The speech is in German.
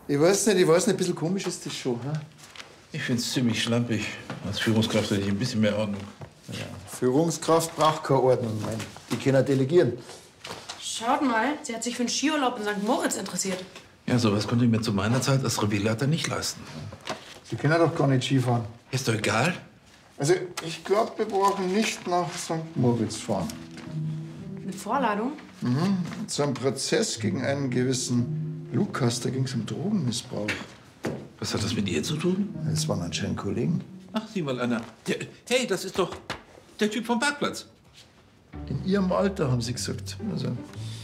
Ich weiß nicht, ein bisschen komisch ist das schon. Hm? Ich find's ziemlich schlampig. Als Führungskraft hätte ich ein bisschen mehr Ordnung. Ja, Führungskraft braucht keine Ordnung. Nein. Die kann delegieren. Schaut mal, sie hat sich für einen Skiurlaub in St. Moritz interessiert. Ja, sowas konnte ich mir zu meiner Zeit als Revierleiter nicht leisten. Sie können doch gar nicht Skifahren. Ist doch egal. Also, ich glaube, wir brauchen nicht nach St. Moritz fahren. Eine Vorladung? Zu einem Prozess gegen einen gewissen Lukas, da ging es um Drogenmissbrauch. Was hat das mit ihr zu tun? Das waren anscheinend Kollegen. Ach, sieh mal einer. Ja, hey, das ist doch der Typ vom Parkplatz. In ihrem Alter, haben sie gesagt. Also,